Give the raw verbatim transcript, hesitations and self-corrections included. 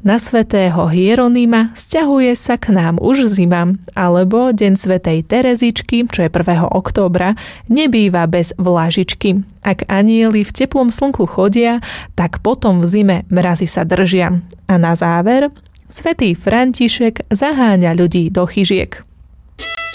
Na svätého Hieronima sťahuje sa k nám už zima, alebo deň svätej Terezičky, čo je prvého októbra, nebýva bez vlážičky. Ak anjeli v teplom slnku chodia, tak potom v zime mrazy sa držia. A na záver, svätý František zaháňa ľudí do chyžiek.